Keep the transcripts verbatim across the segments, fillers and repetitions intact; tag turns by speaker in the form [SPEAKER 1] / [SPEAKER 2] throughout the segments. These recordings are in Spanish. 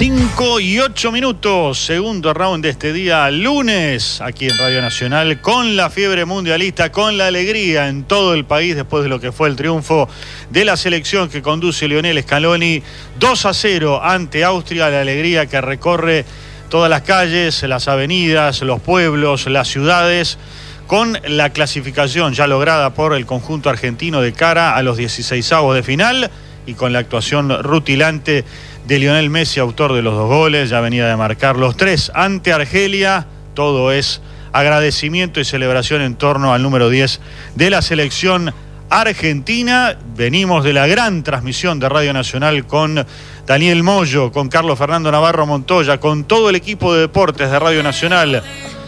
[SPEAKER 1] cinco y ocho minutos, segundo round de este día lunes, aquí en Radio Nacional, con la fiebre mundialista, con la alegría en todo el país después de lo que fue el triunfo de la selección que conduce Lionel Scaloni, dos a cero ante Austria, la alegría que recorre todas las calles, las avenidas, los pueblos, las ciudades, con la clasificación ya lograda por el conjunto argentino de cara a los dieciseisavos de final y con la actuación rutilante de Lionel Messi, autor de los dos goles, ya venía de marcar los tres ante Argelia. Todo es agradecimiento y celebración en torno al número diez de la selección argentina. Venimos de la gran transmisión de Radio Nacional con Daniel Moyo, con Carlos Fernando Navarro Montoya, con todo el equipo de deportes de Radio Nacional.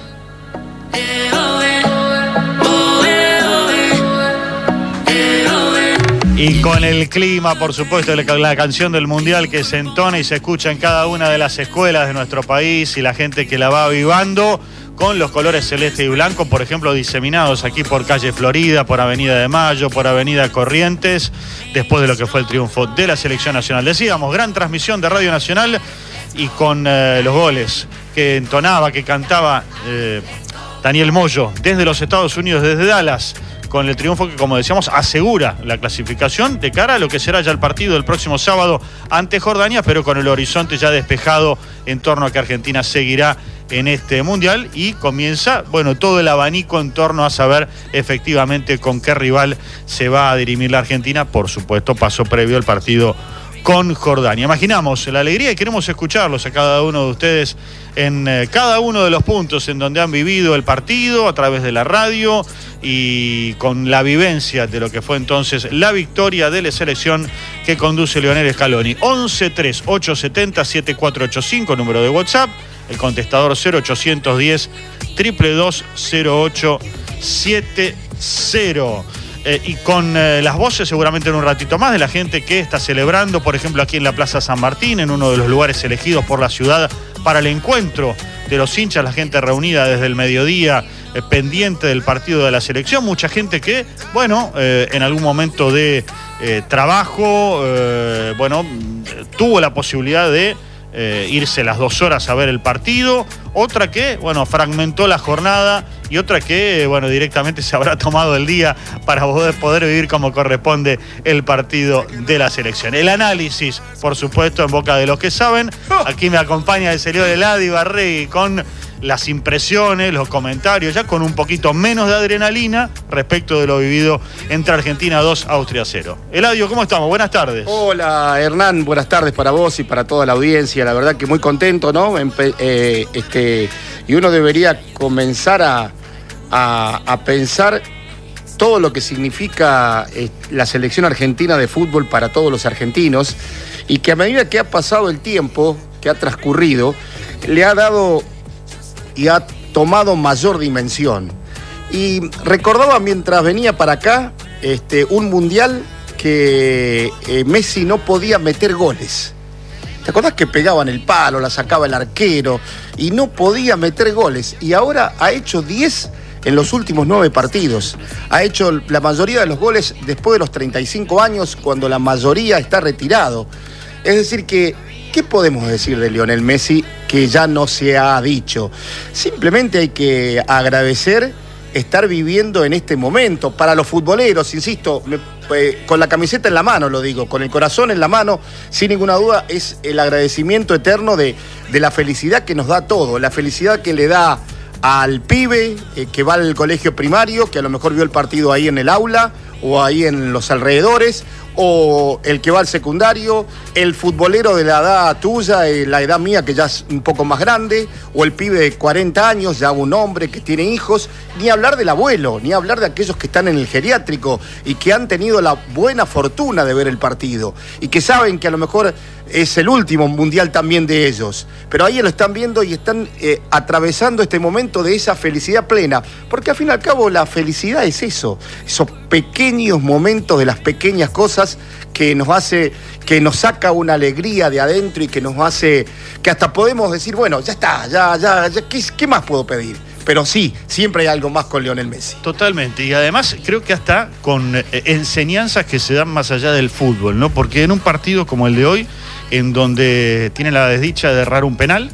[SPEAKER 1] Y con el clima, por supuesto, la canción del Mundial que se entona y se escucha en cada una de las escuelas de nuestro país y la gente que la va avivando con los colores celeste y blanco, por ejemplo, diseminados aquí por calle Florida, por Avenida de Mayo, por Avenida Corrientes, después de lo que fue el triunfo de la selección nacional. Decíamos, gran transmisión de Radio Nacional y con eh, los goles que entonaba, que cantaba eh, Daniel Moyo desde los Estados Unidos, desde Dallas, con el triunfo que, como decíamos, asegura la clasificación de cara a lo que será ya el partido del próximo sábado ante Jordania, pero con el horizonte ya despejado en torno a que Argentina seguirá en este Mundial y comienza, bueno, todo el abanico en torno a saber efectivamente con qué rival se va a dirimir la Argentina. Por supuesto, paso previo al partido con Jordania. Imaginamos la alegría y queremos escucharlos a cada uno de ustedes en eh, cada uno de los puntos en donde han vivido el partido, a través de la radio y con la vivencia de lo que fue entonces la victoria de la selección que conduce Lionel Scaloni. once tres ocho siete cero siete cuatro ocho cinco, número de WhatsApp, el contestador cero ochocientos diez, dos dos cero ocho siete cero. Eh, y con eh, las voces seguramente en un ratito más de la gente que está celebrando, por ejemplo, aquí en la Plaza San Martín, en uno de los lugares elegidos por la ciudad para el encuentro de los hinchas, la gente reunida desde el mediodía, eh, pendiente del partido de la selección. Mucha gente que, bueno, eh, en algún momento de eh, trabajo, eh, bueno, tuvo la posibilidad de Eh, irse las dos horas a ver el partido, otra que, bueno, fragmentó la jornada y otra que, bueno, directamente se habrá tomado el día para poder, poder vivir como corresponde el partido de la selección. El análisis, por supuesto, en boca de los que saben. Aquí me acompaña el señor Eladio Barregui con las impresiones, los comentarios, ya con un poquito menos de adrenalina respecto de lo vivido entre Argentina dos, Austria cero. Eladio, ¿cómo estamos? Buenas tardes.
[SPEAKER 2] Hola, Hernán, buenas tardes para vos y para toda la audiencia. La verdad que muy contento, ¿no? Empe eh, este, y uno debería comenzar a, a, a pensar todo lo que significa eh, la selección argentina de fútbol para todos los argentinos, y que a medida que ha pasado el tiempo, que ha transcurrido, le ha dado y ha tomado mayor dimensión. Y recordaba mientras venía para acá este, un mundial que eh, Messi no podía meter goles. ¿Te acordás que pegaban el palo, la sacaba el arquero y no podía meter goles? Y ahora ha hecho diez en los últimos nueve partidos. Ha hecho la mayoría de los goles después de los treinta y cinco años, cuando la mayoría está retirado. Es decir que, ¿qué podemos decir de Lionel Messi que ya no se ha dicho? Simplemente hay que agradecer estar viviendo en este momento. Para los futboleros, insisto, me, eh, con la camiseta en la mano lo digo, con el corazón en la mano, sin ninguna duda, es el agradecimiento eterno de, de la felicidad que nos da todo, la felicidad que le da al pibe eh, que va al colegio primario, que a lo mejor vio el partido ahí en el aula o ahí en los alrededores, o el que va al secundario, el futbolero de la edad tuya, eh, la edad mía que ya es un poco más grande, o el pibe de cuarenta años, ya un hombre que tiene hijos, ni hablar del abuelo, ni hablar de aquellos que están en el geriátrico y que han tenido la buena fortuna de ver el partido y que saben que a lo mejor es el último mundial también de ellos, pero ahí lo están viendo y están eh, atravesando este momento de esa felicidad plena, porque al fin y al cabo la felicidad es eso, esos pequeños momentos de las pequeñas cosas que nos hace, que nos saca una alegría de adentro y que nos hace, que hasta podemos decir, bueno, ya está, ya, ya, ya ¿qué, qué más puedo pedir? Pero sí, siempre hay algo más con Lionel Messi.
[SPEAKER 1] Totalmente, y además creo que hasta con eh, enseñanzas que se dan más allá del fútbol, ¿no? Porque en un partido como el de hoy, en donde tiene la desdicha de errar un penal,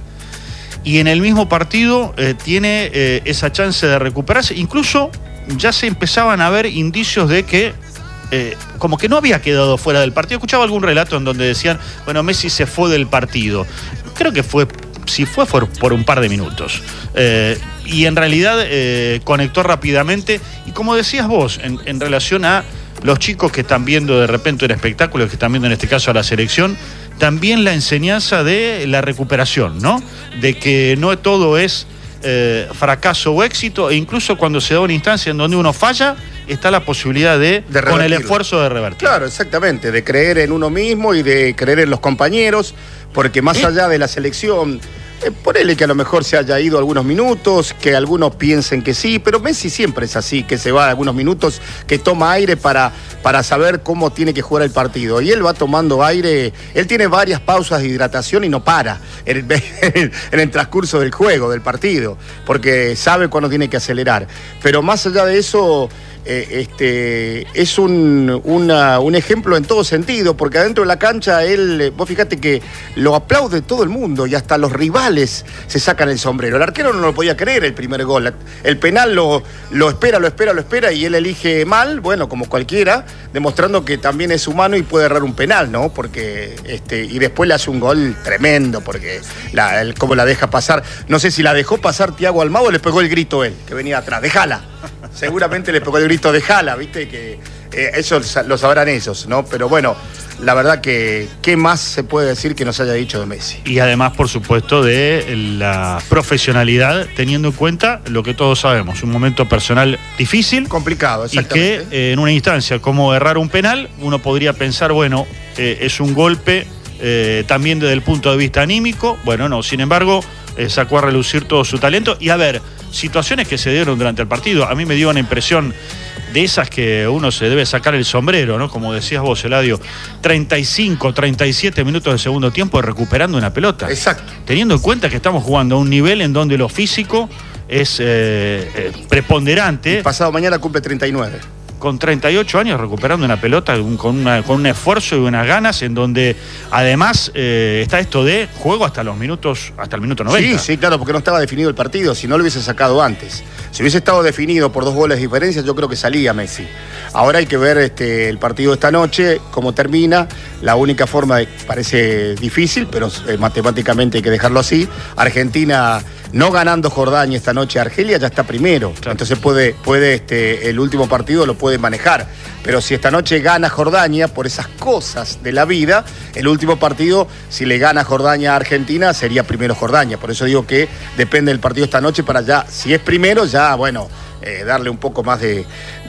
[SPEAKER 1] y en el mismo partido eh, tiene eh, esa chance de recuperarse. Incluso ya se empezaban a ver indicios de que eh, como que no había quedado fuera del partido. Escuchaba algún relato en donde decían, bueno, Messi se fue del partido. Creo que fue, si fue, fue por un par de minutos. Eh, y en realidad eh, conectó rápidamente. Y como decías vos, en, en relación a los chicos que están viendo de repente un espectáculo, que están viendo en este caso a la selección, también la enseñanza de la recuperación, ¿no? De que no todo es eh, fracaso o éxito, e incluso cuando se da una instancia en donde uno falla, está la posibilidad de, de con el esfuerzo de revertir.
[SPEAKER 2] Claro, exactamente, de creer en uno mismo y de creer en los compañeros, porque más ¿Eh? allá de la selección, eh, ponele que a lo mejor se haya ido algunos minutos, que algunos piensen que sí, pero Messi siempre es así, que se va algunos minutos, que toma aire para, para saber cómo tiene que jugar el partido. Y él va tomando aire, él tiene varias pausas de hidratación y no para en el, en el transcurso del juego, del partido, porque sabe cuándo tiene que acelerar. Pero más allá de eso, eh, este, es un, una, un ejemplo en todo sentido, porque adentro de la cancha él, vos fíjate que lo aplaude todo el mundo y hasta los rivales se sacan el sombrero. El arquero no lo podía creer el primer gol. El penal lo, lo espera, lo espera, lo espera y él elige mal, bueno, como cualquiera, demostrando que también es humano y puede errar un penal, ¿no? Porque, este, y después le hace un gol tremendo, porque la, el, cómo la deja pasar. No sé si la dejó pasar Thiago Almada o le pegó el grito él, que venía atrás. Déjala. Seguramente le pegó el grito, déjala, ¿viste? Que eh, eso lo sabrán ellos, ¿no? Pero bueno, la verdad que ¿qué más se puede decir que nos haya dicho de Messi?
[SPEAKER 1] Y además, por supuesto, de la profesionalidad, teniendo en cuenta lo que todos sabemos, un momento personal difícil.
[SPEAKER 2] Complicado, exactamente.
[SPEAKER 1] Y que eh, en una instancia como errar un penal, uno podría pensar, bueno, eh, es un golpe eh, también desde el punto de vista anímico. Bueno, no, sin embargo, eh, sacó a relucir todo su talento. Y a ver, situaciones que se dieron durante el partido, a mí me dio una impresión de esas que uno se debe sacar el sombrero, ¿no? Como decías vos, Eladio, treinta y cinco, treinta y siete minutos de segundo tiempo recuperando una pelota.
[SPEAKER 2] Exacto.
[SPEAKER 1] Teniendo en cuenta que estamos jugando a un nivel en donde lo físico es eh, eh, preponderante.
[SPEAKER 2] El pasado mañana cumple treinta y nueve.
[SPEAKER 1] Con treinta y ocho años recuperando una pelota con, una, con un esfuerzo y unas ganas, en donde además eh, está esto de juego hasta los minutos, hasta el minuto noventa.
[SPEAKER 2] Sí, sí, claro, porque no estaba definido el partido, si no lo hubiese sacado antes. Si hubiese estado definido por dos goles de diferencia, yo creo que salía Messi. Ahora hay que ver este, el partido de esta noche, cómo termina. La única forma, de, parece difícil, pero eh, matemáticamente hay que dejarlo así. Argentina no ganando Jordania esta noche, Argelia ya está primero. Claro. Entonces puede, puede este, el último partido lo puede manejar. Pero si esta noche gana Jordania, por esas cosas de la vida, el último partido, si le gana Jordania a Argentina, sería primero Jordania. Por eso digo que depende del partido esta noche para ya, si es primero, ya, bueno, eh, darle un poco más de,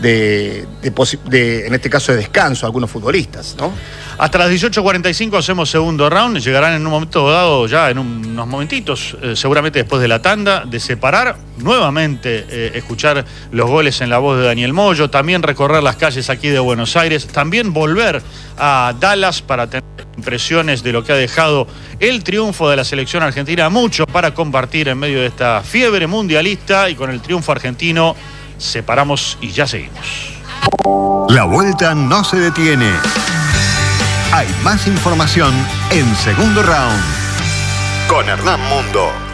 [SPEAKER 2] de, de, de, en este caso, de descanso a algunos futbolistas, ¿no?
[SPEAKER 1] Hasta las dieciocho cuarenta y cinco hacemos segundo round. Llegarán en un momento dado, ya en unos momentitos, eh, seguramente después de la tanda, de separar, nuevamente eh, escuchar los goles en la voz de Daniel Moyo, también recorrer las calles aquí de Buenos Aires, también volver a Dallas para tener impresiones de lo que ha dejado el triunfo de la selección argentina. Mucho para compartir en medio de esta fiebre mundialista, y con el triunfo argentino separamos y ya seguimos.
[SPEAKER 3] La vuelta no se detiene. Hay más información en Segundo Round con Hernán Mundo.